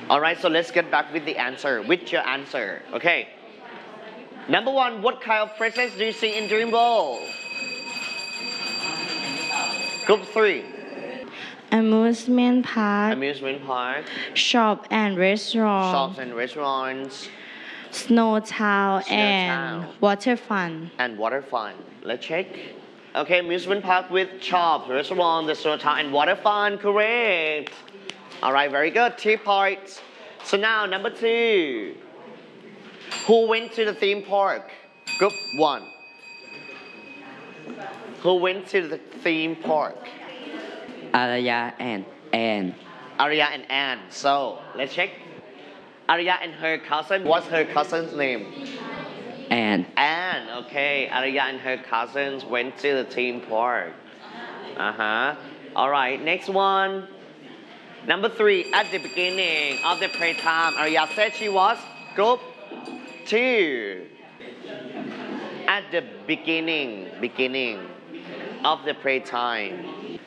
Alright, so let's get back with the answer, with your answer. Okay. Number one, what kind of phrases do you see in Dreamworld? Group 3. Amusement park, Amusement park, shop and restaurant, shops and restaurants, snow town, Snow and town. water fun. and water fun. Let's check. Okay, amusement park with shops, restaurant, the snow town, and water fun. Correct. Alright, very good. 2 points. So now, number 2. Who went to the theme park? Group 1. Who went to the theme park? Arya and Anne. Arya and Anne. So, let's check. Arya and her cousin. What's her cousin's name? Anne. Anne. Okay, Arya and her cousins went to the theme park. Alright, next one. Number 3. At the beginning of the playtime, Arya said she was group 2. At the beginning of the playtime.